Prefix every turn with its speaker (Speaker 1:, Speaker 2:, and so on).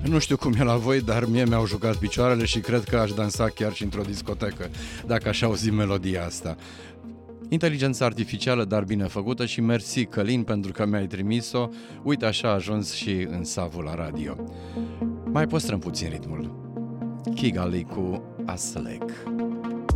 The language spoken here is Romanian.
Speaker 1: Nu știu cum e la voi, dar mie mi-au jucat picioarele și cred că aș dansa chiar și într-o discotecă, dacă aș auzi melodia asta. Inteligența artificială, dar bine făcută, și mersi, Călin, pentru că mi-ai trimis-o. Uite, așa a ajuns și în savul la radio. Mai păstrăm puțin ritmul. Kigali cu Aslek.